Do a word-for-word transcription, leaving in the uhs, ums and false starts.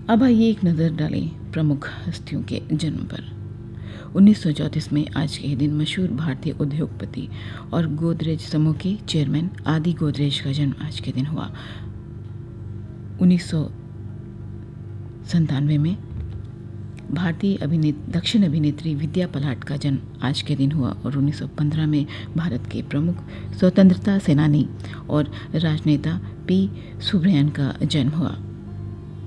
अब आइए एक नज़र डालें प्रमुख हस्तियों के जन्म पर। उन्नीस सौ चौंतीस में आज के दिन मशहूर भारतीय उद्योगपति और गोदरेज समूह के चेयरमैन आदि गोदरेज का जन्म आज के दिन हुआ। उन्नीस सौ संतानवे में भारतीय अभिनेत्री दक्षिण अभिनेत्री विद्या पलाट का जन्म आज के दिन हुआ और उन्नीस सौ पंद्रह में भारत के प्रमुख स्वतंत्रता सेनानी और राजनेता पी सुब्रयन का जन्म हुआ।